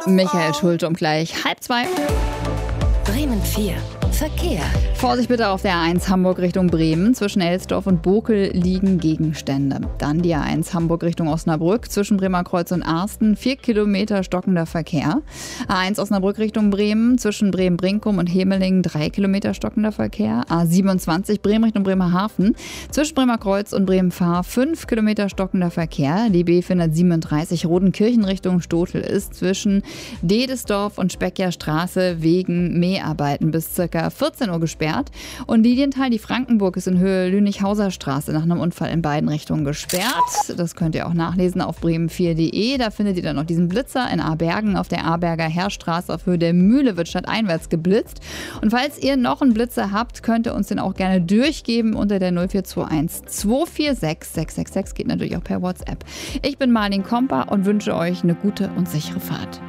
Michael Schulte um gleich 1:30. Bremen 4. Verkehr. Vorsicht bitte auf der A1 Hamburg Richtung Bremen. Zwischen Elsdorf und Bokel liegen Gegenstände. Dann die A1 Hamburg Richtung Osnabrück. Zwischen Bremerkreuz und Arsten 4 Kilometer stockender Verkehr. A1 Osnabrück Richtung Bremen. Zwischen Bremen-Brinkum und Hemelingen 3 Kilometer stockender Verkehr. A27 Bremen Richtung Bremerhaven. Zwischen Bremerkreuz und Bremen-Fahr 5 Kilometer stockender Verkehr. Die B437 Rodenkirchen Richtung Stotel ist zwischen Dedesdorf und Speckjer Straße wegen Mäharbeiten bis ca. 14 Uhr gesperrt. Und Lilienthal, die Frankenburg, ist in Höhe Lünichhauser Straße nach einem Unfall in beiden Richtungen gesperrt. Das könnt ihr auch nachlesen auf bremen4.de. Da findet ihr dann noch diesen Blitzer in Abergen. Auf der Aberger Heerstraße auf Höhe der Mühle wird stadteinwärts geblitzt. Und falls ihr noch einen Blitzer habt, könnt ihr uns den auch gerne durchgeben unter der 0421 246 666. Geht natürlich auch per WhatsApp. Ich bin Marlin Kompa und wünsche euch eine gute und sichere Fahrt.